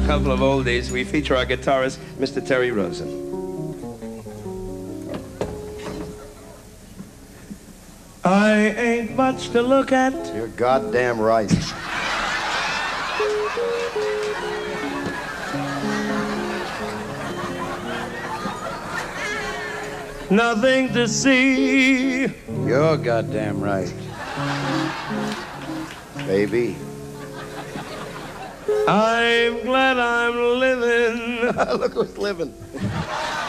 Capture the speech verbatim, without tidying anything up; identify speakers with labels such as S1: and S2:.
S1: couple of oldies. We feature our guitarist, Mister Terry Rosen. I ain't much to look at.
S2: You're goddamn right.
S1: Nothing to see.
S2: You're goddamn right. Baby.
S1: I'm glad I'm living.
S2: Look who's living.